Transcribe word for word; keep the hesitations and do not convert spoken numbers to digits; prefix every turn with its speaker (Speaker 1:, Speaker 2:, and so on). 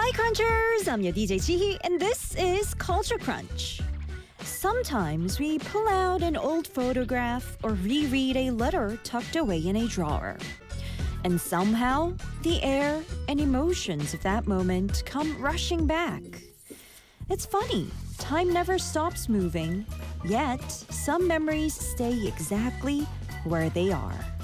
Speaker 1: Hi, Crunchers! I'm your D J Chihi, and this is Culture Crunch. Sometimes we pull out an old photograph or reread a letter tucked away in a drawer. And somehow, the air and emotions of that moment come rushing back. It's funny, time never stops moving, yet some memories stay exactly where they are.